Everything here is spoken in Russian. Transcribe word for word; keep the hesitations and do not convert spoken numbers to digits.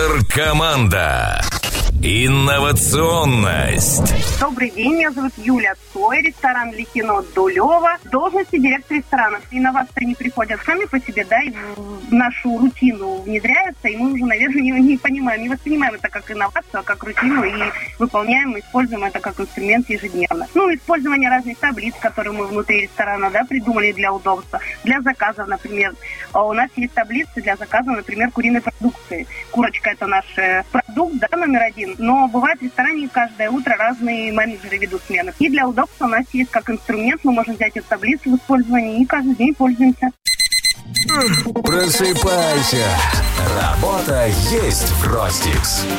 Команда. Инновационность. Добрый день, меня зовут Юля Цой, ресторан Ликино Дулево. В должности директора ресторана. Инновации не приходят сами по себе, да, и в нашу рутину внедряются, и мы уже, наверное, не, не понимаем, не воспринимаем это как инновацию, а как рутину, и выполняем, используем это как инструмент ежедневно. Ну, использование разных таблиц, которые мы внутри ресторана, да, придумали для удобства. Для заказов, например, у нас есть таблицы для заказа, например, куриной продукции. Курочка – это наш продукт, да, номер один. Но бывает в ресторане каждое утро разные менеджеры ведут смены. И для удобства у нас есть как инструмент, мы можем взять эту таблицу в использовании и каждый день пользуемся. Просыпайся. Работа есть в Ростикс.